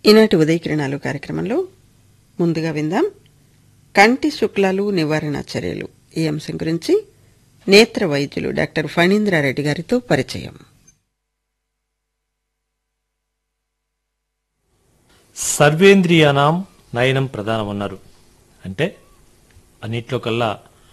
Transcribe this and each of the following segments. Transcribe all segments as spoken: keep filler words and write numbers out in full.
ఈనాటి ఉదయకిరణాలు కార్యక్రమంలో ముందుగా విందాం కంటి శుక్లాలు నివారణ చర్యలు ఈ అంశం గురించి నేత్ర వైద్యులు డాక్టర్ ఫణీంద్రారెడ్డి గారితో పరిచయం. సర్వేంద్రియానాం నయనం ప్రధానమన్నారు. అంటే అన్నిట్లో కల్లా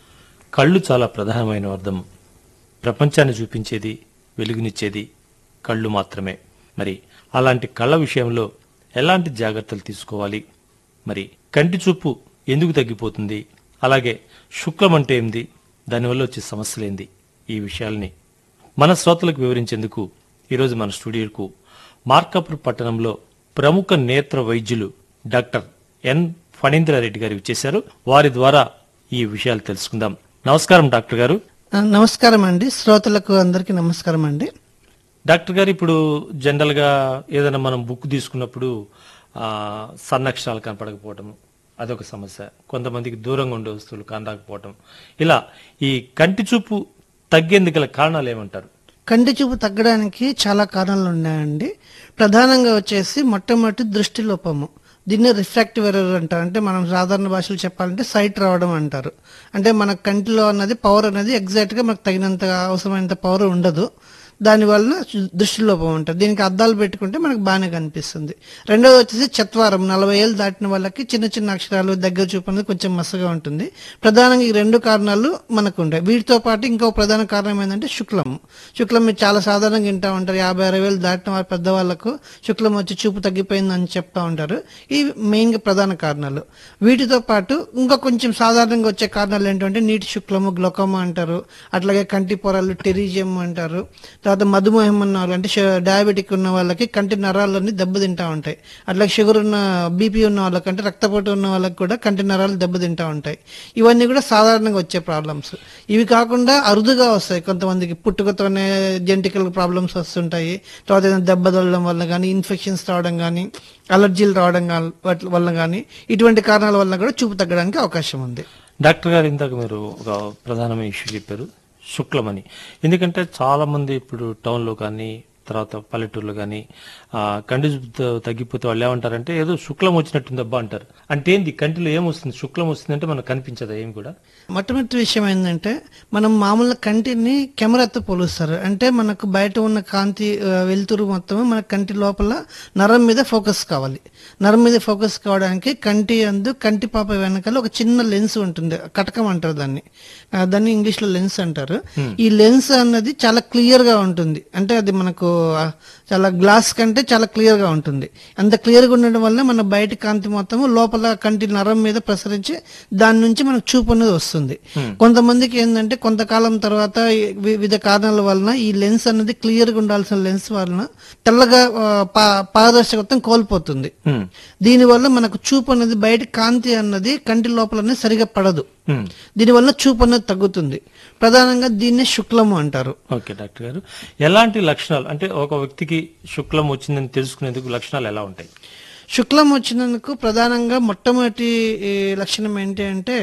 కళ్ళు చాలా ప్రధానమైన అర్థం. ప్రపంచాన్ని చూపించేది, వెలుగునిచ్చేది కళ్ళు మాత్రమే. మరి అలాంటి కళ్ళ విషయంలో ఎలాంటి జాగ్రత్తలు తీసుకోవాలి, మరి కంటి చూపు ఎందుకు తగ్గిపోతుంది, అలాగే శుక్లం అంటే ఏంది, దానివల్ల వచ్చే సమస్యలేంది, ఈ విషయాల్ని మన శ్రోతలకు వివరించేందుకు ఈరోజు మన స్టూడియోకు మార్కాపూర్ పట్టణంలో ప్రముఖ నేత్ర వైద్యులు డాక్టర్ ఎన్ ఫణీంద్రారెడ్డి గారు ఇచ్చేశారు. వారి ద్వారా ఈ విషయాలు తెలుసుకుందాం. నమస్కారం డాక్టర్ గారు. నమస్కారం అండి. శ్రోతలకు అందరికీ నమస్కారం అండి. డాక్టర్ గారు, ఇప్పుడు జనరల్ గా ఏదైనా మనం బుక్ తీసుకున్నప్పుడు ఆ సన్నక్షరాలు కనపడకపోవటం అదొక సమస్య. కొంతమందికి దూరంగా ఉండే వస్తువులు కనరాకపోవటం, ఇలా ఈ కంటి చూపు తగ్గేందుకు గల కారణాలు ఏమంటారు? కంటి చూపు తగ్గడానికి చాలా కారణాలు ఉన్నాయండి. ప్రధానంగా వచ్చేసి మొట్టమొదటి దృష్టి లోపము. దీన్ని రిఫ్రాక్టివ్ ఎర్రర్ అంటారు. అంటే మనం సాధారణ భాషలో చెప్పాలంటే సైట్ రావడం అంటారు. అంటే మన కంటిలో అన్నది పవర్ అనేది ఎగ్జాక్ట్ గా మనకు తగినంత అవసరమైనంత పవర్ ఉండదు. దానివల్ల దృష్టి లోపం ఉంటుంది. దీనికి అద్దాలు పెట్టుకుంటే మనకు బాగానే కనిపిస్తుంది. రెండోది వచ్చేసి చత్వారం. నలభై ఏళ్ళు దాటిన వాళ్ళకి చిన్న చిన్న అక్షరాలు, దగ్గర చూపు అనేది కొంచెం మసగా ఉంటుంది. ప్రధానంగా ఈ రెండు కారణాలు మనకు ఉంటాయి. వీటితో పాటు ఇంకో ప్రధాన కారణం ఏంటంటే శుక్లం. శుక్లం మీరు చాలా సాధారణంగా వింటా ఉంటారు. యాభై అరవై వేలు దాటిన వారి పెద్దవాళ్లకు శుక్లం వచ్చి చూపు తగ్గిపోయింది అని చెప్తా ఉంటారు. ఇవి మెయిన్ గా ప్రధాన కారణాలు. వీటితో పాటు ఇంకా కొంచెం సాధారణంగా వచ్చే కారణాలు ఏంటంటే నీటి శుక్లము, గ్లోకోమా అంటారు. అట్లాగే కంటి పొరలు, టెరిజియం అంటారు. తర్వాత మధుమేహం ఉన్న వాళ్ళు అంటే డయాబెటిక్ ఉన్న వాళ్ళకి కంటి నరాలన్నీ దెబ్బతింటా ఉంటాయి. అట్లా షుగర్ ఉన్న, బీపీ ఉన్న వాళ్ళకి అంటే రక్తపోటు ఉన్న వాళ్ళకి కూడా కంటి నరాలు దెబ్బతింటా ఉంటాయి. ఇవన్నీ కూడా సాధారణంగా వచ్చే ప్రాబ్లమ్స్. ఇవి కాకుండా అరుదుగా వస్తాయి. కొంతమందికి పుట్టుకతోనే జెనెటికల్ ప్రాబ్లమ్స్ వస్తుంటాయి. తర్వాత ఏదైనా దెబ్బ తగలడం వల్ల కానీ, ఇన్ఫెక్షన్స్ రావడం కానీ, అలర్జీలు రావడం వల్ల కానీ, ఇటువంటి కారణాల వల్ల కూడా చూపు తగ్గడానికి అవకాశం ఉంది. డాక్టర్ గారు, ఇందాక మీరు ఒక ప్రధానమైన ఇష్యూ చెప్పారు, శుక్లమని. ఎందుకంటే చాలా మంది ఇప్పుడు టౌన్ లో కానీ, తర్వాత పల్లెటూరులో కానీ కంటి తగ్గిపోతే వాళ్ళు ఏమంటారంటే ఏదో శుక్లం వచ్చినట్టుందబ్బా అంటారు. అంటే ఏంది, కంటిలో ఏమొస్తుంది, శుక్లం వస్తుందంటే మనకు కనిపించదా ఏం కూడా? మొట్టమొదటి విషయం ఏంటంటే మనం మామూలుగా కంటిని కెమెరాతో పోలుస్తారు. అంటే మనకు బయట ఉన్న కాంతి వెలుతురు మొత్తం మన కంటి లోపల నరం మీద ఫోకస్ కావాలి. నరం మీద ఫోకస్ కావడానికి కంటి అందు కంటి పాప వెనకాల ఒక చిన్న లెన్స్ ఉంటుంది. కటకం అంటారు దాన్ని. దాన్ని ఇంగ్లీష్ లో లెన్స్ అంటారు. ఈ లెన్స్ అన్నది చాలా క్లియర్ గా ఉంటుంది. అంటే అది మనకు చాలా గ్లాస్ కంటే చాలా క్లియర్ గా ఉంటుంది. అంత క్లియర్ గా ఉండడం వల్ల మన బయట కాంతి మొత్తం లోపల కంటి నరం మీద ప్రసరించి దాని నుంచి మనకు చూపు అనేది వస్తుంది. కొంతమందికి ఏంటంటే కొంతకాలం తర్వాత వివిధ కారణాల వలన ఈ లెన్స్ అనేది క్లియర్ గా ఉండాల్సిన లెన్స్ వలన తెల్లగా పారదర్శకత్వం కోల్పోతుంది. దీనివల్ల మనకు చూపు అనేది బయట కాంతి అన్నది కంటి లోపల సరిగా పడదు. దీనివల్ల చూపు అనేది తగ్గుతుంది. ప్రధానంగా దీన్నే శుక్లము అంటారు. ఓకే డాక్టర్ గారు, ఎలాంటి లక్షణాలు, అంటే ఒక వ్యక్తికి శుక్లం వచ్చిందని తెలుసుకునేందుకు లక్షణాలు ఎలా ఉంటాయి? శుక్లం వచ్చినందుకు ప్రధానంగా మొట్టమొదటి లక్షణం ఏంటి అంటే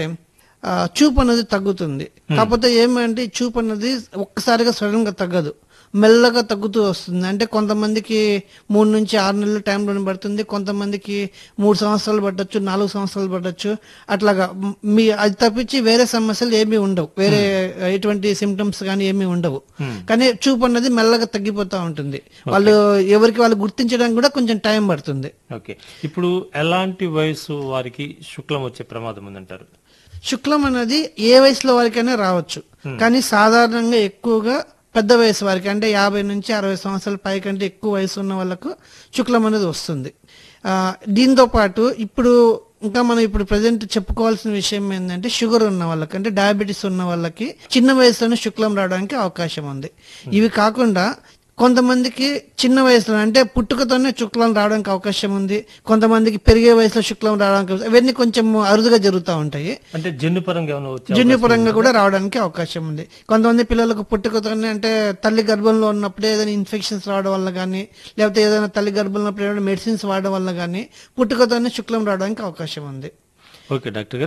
చూపు అనేది తగ్గుతుంది. కాకపోతే ఏమంటే చూపు అనేది ఒక్కసారిగా సడన్ గా తగ్గదు, మెల్లగా తగ్గుతూ వస్తుంది. అంటే కొంతమందికి మూడు నుంచి ఆరు నెలల టైంలో పడుతుంది, కొంతమందికి మూడు సంవత్సరాలు పట్టొచ్చు, నాలుగు సంవత్సరాలు పట్టొచ్చు. అట్లాగా మీ అది తప్పించి వేరే సమస్యలు ఏమీ ఉండవు, వేరే ఎటువంటి సిమ్టమ్స్ కానీ ఏమీ ఉండవు. కానీ చూపు అన్నది మెల్లగా తగ్గిపోతా ఉంటుంది. వాళ్ళు ఎవరికి వాళ్ళు గుర్తించడానికి కూడా కొంచెం టైం పడుతుంది. ఓకే, ఇప్పుడు ఎలాంటి వయసు వారికి శుక్లం వచ్చే ప్రమాదం ఉందంటారు? శుక్లం అనేది ఏ వయసులో వారికైనా రావచ్చు, కానీ సాధారణంగా ఎక్కువగా పెద్ద వయసు వారికి అంటే యాభై నుంచి అరవై సంవత్సరాల పై కంటే ఎక్కువ వయసు ఉన్న వాళ్ళకు శుక్లం అనేది వస్తుంది. ఆ దీంతో పాటు ఇప్పుడు ఇంకా మనం ఇప్పుడు ప్రజెంట్ చెప్పుకోవాల్సిన విషయం ఏంటంటే షుగర్ ఉన్న వాళ్ళకి అంటే డయాబెటీస్ ఉన్న వాళ్ళకి చిన్న వయసులోనే శుక్లం రావడానికి అవకాశం ఉంది. ఇవి కాకుండా కొంతమందికి చిన్న వయసులో అంటే పుట్టుకతోనే శుక్లం రావడానికి అవకాశం ఉంది. కొంతమందికి పెరిగే వయసులో శుక్లం రావడానికి, ఇవన్నీ కొంచెం అరుదుగా జరుగుతూ ఉంటాయి. అంటే జన్యుపరంగా జన్యుపరంగా కూడా రావడానికి అవకాశం ఉంది. కొంతమంది పిల్లలకు పుట్టుకతోనే అంటే తల్లి గర్భంలో ఉన్నప్పుడే ఏదైనా ఇన్ఫెక్షన్స్ రావడం వల్ల కానీ, లేకపోతే ఏదైనా తల్లి గర్భంలో ఉన్నప్పుడు మెడిసిన్స్ వాడడం వల్ల కానీ పుట్టుకతోనే శుక్లం రావడానికి అవకాశం ఉంది. ఓకే డాక్టర్ గారు.